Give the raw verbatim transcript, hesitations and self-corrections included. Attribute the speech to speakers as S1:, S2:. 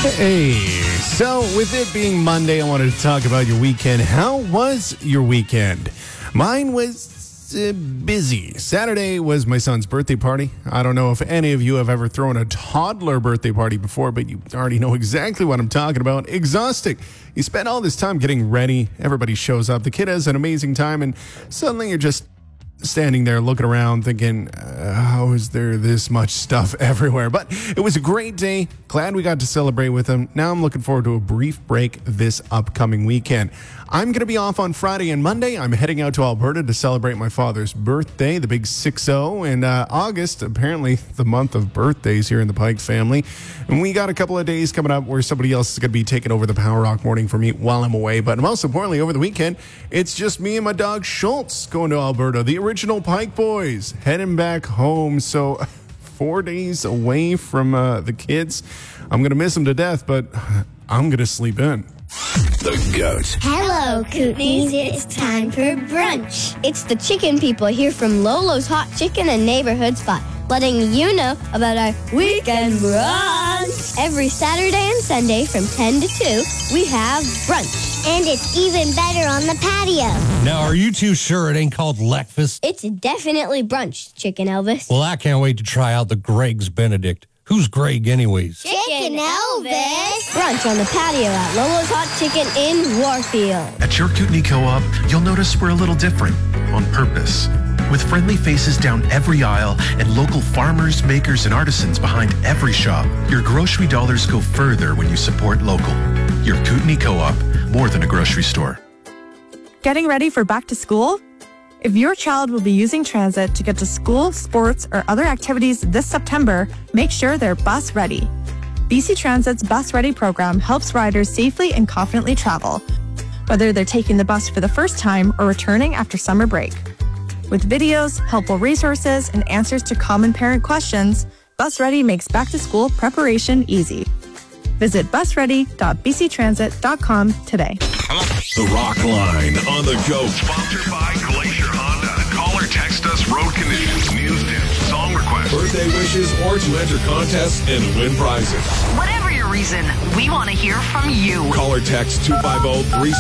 S1: Hey, so with it being Monday, I wanted to talk about your weekend. How was your weekend? Mine was uh, busy. Saturday was my son's birthday party. I don't know if any of you have ever thrown a toddler birthday party before, but you already know exactly what I'm talking about. Exhausting. You spend all this time getting ready. Everybody shows up. The kid has an amazing time, and suddenly you're just standing there looking around thinking, uh, how is there this much stuff everywhere? But it was a great day. Glad we got to celebrate with him. Now I'm looking forward to a brief break this upcoming weekend. I'm going to be off on Friday and Monday. I'm heading out to Alberta to celebrate my father's birthday, the big six oh. And uh, August, apparently the month of birthdays here in the Pike family. And we got a couple of days coming up where somebody else is going to be taking over the Power Rock morning for me while I'm away. But most importantly, over the weekend, it's just me and my dog Schultz going to Alberta. The original Pike boys heading back home. So four days away from uh, the kids. I'm going to miss them to death, but I'm going to sleep in.
S2: The Goat.
S3: Hello, Kootenays. It's time for brunch. It's the chicken people here from Lolo's Hot Chicken and Neighborhood Spot, letting you know about our weekend brunch. Every Saturday and Sunday from ten to two, we have brunch.
S4: And it's even better on the patio.
S5: Now, are you too sure it ain't called Leckfast?
S3: It's definitely brunch, Chicken Elvis.
S5: Well, I can't wait to try out the Greg's Benedict. Who's Greg anyways?
S4: Chicken Elvis.
S3: Brunch on the patio at Lolo's Hot Chicken in Warfield.
S6: At your Kootenai Co-op, you'll notice we're a little different on purpose. With friendly faces down every aisle and local farmers, makers, and artisans behind every shop, your grocery dollars go further when you support local. Your Kootenai Co-op, more than a grocery store.
S7: Getting ready for back to school? If your child will be using transit to get to school, sports, or other activities this September, make sure they're bus ready. B C Transit's Bus Ready program helps riders safely and confidently travel, whether they're taking the bus for the first time or returning after summer break. With videos, helpful resources, and answers to common parent questions, Bus Ready makes back-to-school preparation easy. Visit bus ready dot b c transit dot com today.
S2: The Rock Line on The Goat.
S8: Sponsored by Glacier Honda. Call or text us road conditions, news tips, song requests,
S2: Birthday wishes, or to enter contests and win prizes.
S9: Whatever your reason, we want to hear from you.
S2: Call or text two five zero, three